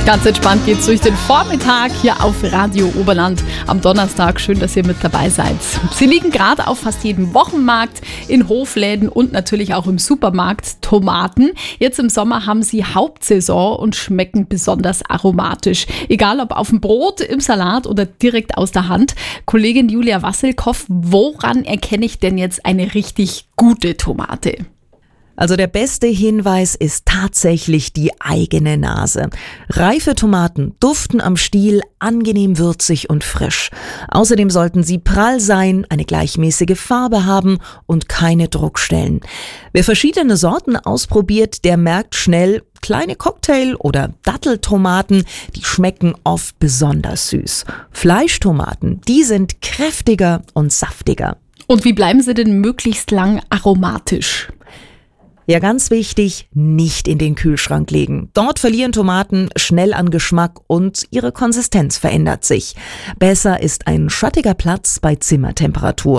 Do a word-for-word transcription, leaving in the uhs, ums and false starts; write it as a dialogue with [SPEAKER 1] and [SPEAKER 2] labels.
[SPEAKER 1] Ganz entspannt geht's durch den Vormittag hier auf Radio Oberland am Donnerstag. Schön, dass ihr mit dabei seid. Sie liegen gerade auf fast jedem Wochenmarkt, in Hofläden und natürlich auch im Supermarkt Tomaten. Jetzt im Sommer haben sie Hauptsaison und schmecken besonders aromatisch. Egal ob auf dem Brot, im Salat oder direkt aus der Hand. Kollegin Julia Wassilkow, woran erkenne ich denn jetzt eine richtig gute Tomate?
[SPEAKER 2] Also der beste Hinweis ist tatsächlich die eigene Nase. Reife Tomaten duften am Stiel angenehm würzig und frisch. Außerdem sollten sie prall sein, eine gleichmäßige Farbe haben und keine Druckstellen. Wer verschiedene Sorten ausprobiert, der merkt schnell, kleine Cocktail- oder Datteltomaten, die schmecken oft besonders süß. Fleischtomaten, die sind kräftiger und saftiger.
[SPEAKER 1] Und wie bleiben sie denn möglichst lang aromatisch?
[SPEAKER 2] Ja, ganz wichtig, nicht in den Kühlschrank legen. Dort verlieren Tomaten schnell an Geschmack und ihre Konsistenz verändert sich. Besser ist ein schattiger Platz bei Zimmertemperatur.